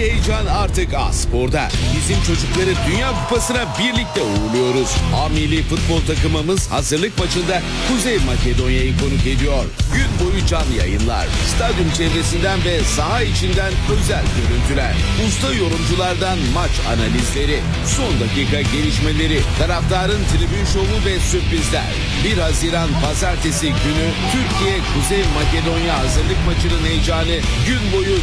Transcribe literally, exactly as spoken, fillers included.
heyecan artık A-Spor'da. Bizim çocukları Dünya Kupası'na birlikte uğurluyoruz. A milli futbol takımımız hazırlık maçında Kuzey Makedonya'yı konuk ediyor. Gün boyu canlı yayınlar, stadyum çevresinden ve saha içinden özel görüntüler, usta yorumculardan maç analizleri, son dakika gelişmeleri, taraftarın tribün şovu ve sürprizler. bir Haziran Pazartesi günü Türkiye Kuzey Makedonya hazırlık maçının heyecanı gün boyu